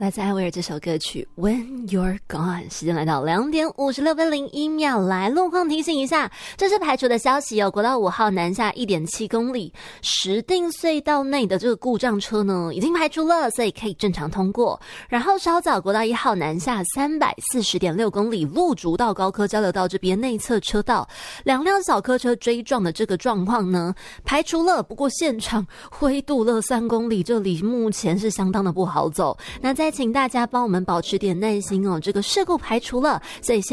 来自艾薇儿这首歌曲 When You're Gone。 时间来到2点56分01秒，来路况提醒一下，这是排除的消息哦。国道5号南下 1.7 公里石碇隧道内的这个故障车呢已经排除了，所以可以正常通过。然后稍早国道1号南下 340.6 公里鹿竹到高科交流道这边内侧车道2辆小客车追撞的这个状况呢排除了，不过现场灰度乐3公里，这里目前是相当的不好走。那再请大家帮我们保持点耐心哦，这个事故排除了，所以